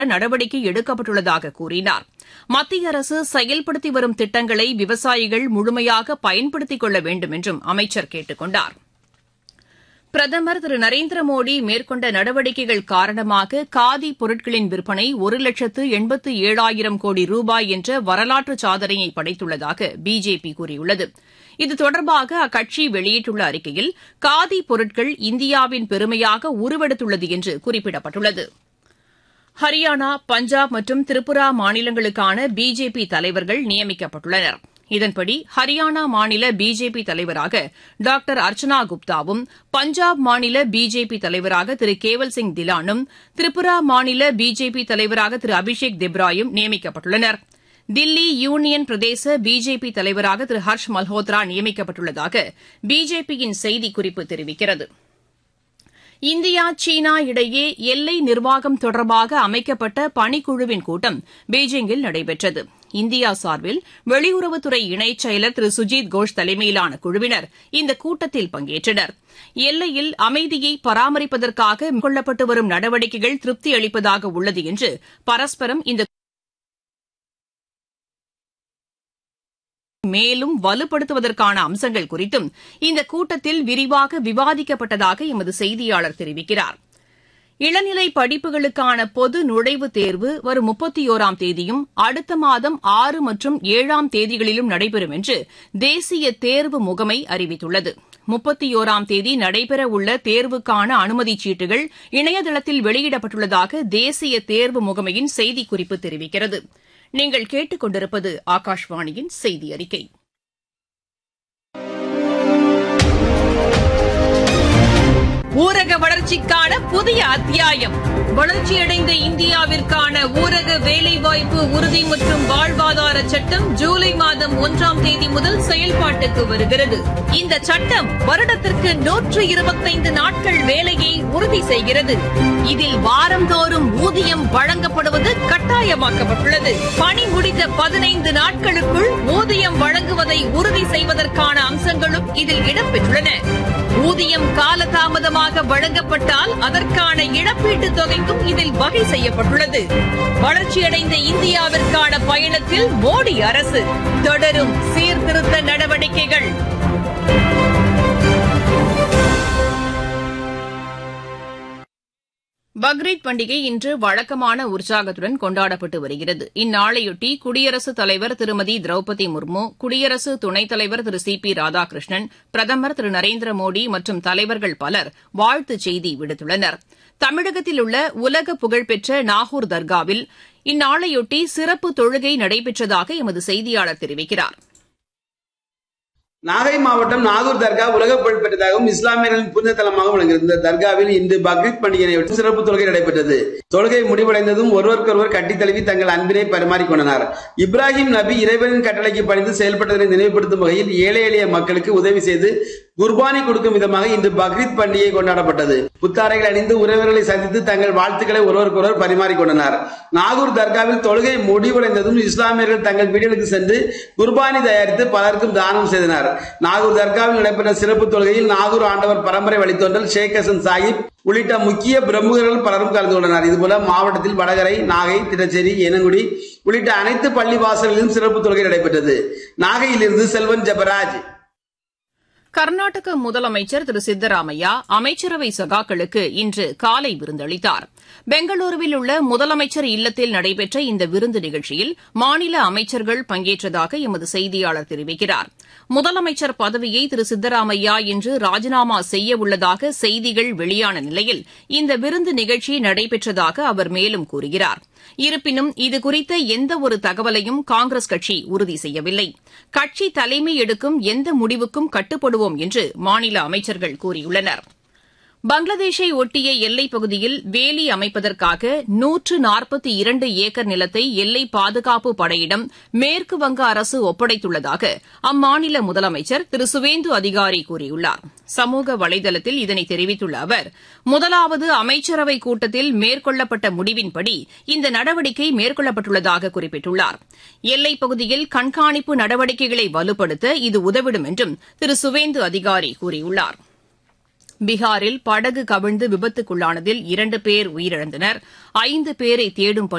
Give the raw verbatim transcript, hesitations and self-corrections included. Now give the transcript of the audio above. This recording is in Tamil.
நடவடிக்கை எடுக்கப்பட்டுள்ளதாக கூறினார். மத்திய அரசு செயல்படுத்தி வரும் திட்டங்களை விவசாயிகள் முழுமையாக பயன்படுத்திக் கொள்ள வேண்டும் என்றும் அமைச்சர் கேட்டுக் கொண்டார். பிரதமர் திரு நரேந்திர மோடி மேற்கொண்ட நடவடிக்கைகள் காரணமாக காதி பொருட்களின் விற்பனை ஒரு லட்சத்து எண்பத்து ஏழாயிரம் கோடி ரூபாய் என்ற வரலாற்று சாதனையை படைத்துள்ளதாக பிஜேபி கூறியுள்ளது. இது தொடர்பாக அக்கட்சி வெளியிட்டுள்ள அறிக்கையில் காதி பொருட்கள் இந்தியாவின் பெருமையாக உருவெடுத்துள்ளது என்று குறிப்பிடப்பட்டுள்ளது. ஹரியானா, பஞ்சாப் மற்றும் திரிபுரா மாநிலங்களுக்கான பிஜேபி தலைவர்கள் நியமிக்கப்பட்டுள்ளனர். இதன்படி ஹரியானா மாநில பிஜேபி தலைவராக டாக்டர் அர்ச்சனா குப்தாவும், பஞ்சாப் மாநில பிஜேபி தலைவராக திரு கேவல் சிங் திலானும், திரிபுரா மாநில பிஜேபி தலைவராக திரு அபிஷேக் திப்ராயும் நியமிக்கப்பட்டுள்ளனர். தில்லி யூனியன் பிரதேச பிஜேபி தலைவராக திரு ஹர்ஷ் மல்ஹோத்ரா நியமிக்கப்பட்டுள்ளதாக பிஜேபியின் செய்திக்குறிப்பு தெரிவிக்கிறது. இந்தியா, சீனா இடையே எல்லை நிர்வாகம் தொடர்பாக அமைக்கப்பட்ட பணிக்குழுவின் கூட்டம் பீஜிங்கில் நடைபெற்றது. இந்தியா சார்பில் வெளியுறவுத்துறை இணைச் செயலர் திரு சுஜித் கோஷ் தலைமையிலான குழுவினர் இந்த கூட்டத்தில் பங்கேற்றனர். எல்லையில் அமைதியை பராமரிப்பதற்காக மேற்கொள்ளப்பட்டு வரும் நடவடிக்கைகள் திருப்தி அளிப்பதாக உள்ளது என்று பரஸ்பரம் இந்த மேலும் வலுப்படுத்துவதற்கான அம்சங்கள் குறித்தும் இந்த கூட்டத்தில் விரிவாக விவாதிக்கப்பட்டதாக எமது செய்தியாளர் தெரிவிக்கிறார். இளநிலை படிப்புகளுக்கான பொது நுழைவுத் தேர்வு வரும் முப்பத்தோராம் தேதியும் அடுத்த மாதம் ஆறு மற்றும் ஏழாம் தேதிகளிலும் நடைபெறும் என்று தேசிய தேர்வு முகமை அறிவித்துள்ளது. முப்பத்தோராம் தேதி நடைபெறவுள்ள தேர்வுக்கான அனுமதிச் சீட்டுகள் இணையதளத்தில் வெளியிடப்பட்டுள்ளதாக தேசிய தேர்வு முகமையின் செய்திக்குறிப்பு தெரிவிக்கிறது. நீங்கள் கேட்டுக் கொண்டிருப்பது ஆகாஷ்வாணியின் செய்தி அறிக்கை. ஊரக வளர்ச்சிக்கான புதிய அத்தியாயம். வளர்ச்சியடைந்த இந்தியாவிற்கான ஊரக வேலைவாய்ப்பு உறுதி மற்றும் வாழ்வாதார சட்டம் ஜூலை மாதம் ஒன்றாம் தேதி முதல் செயல்பாட்டுக்கு வருகிறது. இந்த சட்டம் வருடத்திற்கு நூற்று இருபத்தைந்து நாட்கள் வேலையை உறுதி செய்கிறது. இதில் வாரந்தோறும் ஊதியம் வழங்கப்படுவது கட்டாயமாக்கப்பட்டுள்ளது. பணி முடிந்த பதினைந்து நாட்களுக்குள் ஊதியம் வழங்குவதை உறுதி செய்வதற்கான அம்சங்களும் இதில் இடம்பெற்றுள்ளன. ஊதியம் காலதாமதமாக வழங்கப்பட்டால் அதற்கான இழப்பீட்டுத் தொகைக்கும் இதில் வகை செய்யப்பட்டுள்ளது. வளர்ச்சியடைந்த இந்தியாவிற்கான பயணத்தில் மோடி அரசு தொடரும் சீர்திருத்த நடவடிக்கைகள். பக்ரீத் பண்டிகை இன்று வழக்கமான உற்சாகத்துடன் கொண்டாடப்பட்டு வருகிறது. இந்நாளையொட்டி குடியரசுத் தலைவர் திருமதி திரௌபதி முர்மு, குடியரசு துணைத் தலைவர் திரு சி பி ராதாகிருஷ்ணன், பிரதமர் திரு நரேந்திர மோடி மற்றும் தலைவர்கள் பலர் வாழ்த்துச் செய்தி விடுத்துள்ளனர். தமிழகத்தில் உள்ள உலக புகழ்பெற்ற நாகூர் தர்காவில் இந்நாளையொட்டி சிறப்பு தொழுகை நடைபெற்றதாக எமது செய்தியாளர் தெரிவிக்கிறார். நாகை மாவட்டம் நாகூர் தர்கா உலக புகழ்பெற்றதாகவும் இஸ்லாமியர்களின் புனித தலமாக விளங்குகிறது. இந்த தர்காவில் இன்று பக்ரீத் பண்டிகையையொட்டி சிறப்பு தொழுகை நடைபெற்றது. தொழுகை முடிவடைந்ததும் ஒருவருக்கொருவர் கட்டித் தழுவி தங்கள் அன்பினை பரிமாறிக்கொண்டனர். இப்ராஹிம் நபி இறைவனின் கட்டளைக்கு பணிந்து செயல்பட்டதனை நினைவுபடுத்தும் வகையில் ஏழை எளிய மக்களுக்கு உதவி செய்து குர்பானி கொடுக்கும் விதமாக இன்று பக்ரீத் பண்டிகை கொண்டாடப்பட்டது. புத்தாடைகள் அணிந்து உறவினர்களை சந்தித்து தங்கள் வாழ்த்துக்களை ஒருவருக்கொருவர் பரிமாறிக்கொண்டனர். நாகூர் தர்காவில் தொழுகை முடிவடைந்ததும் இஸ்லாமியர்கள் தங்கள் வீடுகளுக்கு சென்று குர்பானி தயாரித்து பலருக்கும் தானம் செய்தனர். நாகூர் தர்காவில் நடைபெற்ற சிறப்பு தொழுகையில் நாகூர் ஆண்டவர் பரம்பரை வழித்தோன்றல் ஷேக் ஹசன் சாஹிப் உள்ளிட்ட முக்கிய பிரமுகர்கள் பலரும் கலந்து கொண்டனர். இதுபோல மாவட்டத்தில் வடகரை, நாகை, திட்டச்சேரி, ஏனங்குடி உள்ளிட்ட அனைத்து பள்ளி வாசல்களிலும் சிறப்பு தொழுகை நடைபெற்றது. நாகையிலிருந்து செல்வன் ஜெபராஜ். கர்நாடக முதலமைச்சர் திரு சித்தராமையா அமைச்சரவை சகாக்களுக்கு இன்று காலை விருந்தளித்தார். பெங்களூருவில் உள்ள முதலமைச்சர் இல்லத்தில் நடைபெற்ற இந்த விருந்து நிகழ்ச்சியில் மாநில அமைச்சர்கள் பங்கேற்றதாக எமது செய்தியாளர் தெரிவிக்கிறார். முதலமைச்சர் பதவியை திரு சித்தராமையா இன்று ராஜினாமா செய்ய உள்ளதாக செய்திகள் வெளியான நிலையில் இந்த விருந்து நிகழ்ச்சி நடைபெற்றதாக அவர் மேலும் கூறுகிறார். இருப்பினும் இதுகுறித்த எந்தவொரு தகவலையும் காங்கிரஸ் கட்சி உறுதி செய்யவில்லை. கட்சி தலைமை எடுக்கும் எந்த முடிவுக்கும் கட்டுப்படுவோம் என்று மாநில அமைச்சர்கள் கூறியுள்ளனர். பங்களாதேஷை ஒட்டிய எல்லைப் பகுதியில் வேலி அமைப்பதற்காக நூற்று நாற்பத்தி இரண்டு ஏக்கர் நிலத்தை எல்லை பாதுகாப்பு படையிடம் மேற்குவங்க அரசு ஒப்படைத்துள்ளதாக அம்மாநில முதலமைச்சர் திரு சுவேந்து அதிகாரி கூறியுள்ளார். சமூக வலைதளத்தில் இதனை தெரிவித்துள்ள அவர், முதலாவது அமைச்சரவைக் கூட்டத்தில் மேற்கொள்ளப்பட்ட முடிவின்படி இந்த நடவடிக்கை மேற்கொள்ளப்பட்டுள்ளதாக குறிப்பிட்டுள்ளார். எல்லைப் பகுதியில் கண்காணிப்பு நடவடிக்கைகளை வலுப்படுத்த இது உதவிடும் என்றும் திரு சுவேந்து அதிகாரி கூறியுள்ளார். பீகாரில் படகு கவிழ்ந்து விபத்துக்குள்ளானதில் இரண்டு பேர் உயிரிழந்தனர் ஐந்து பேரை தேடும் பணி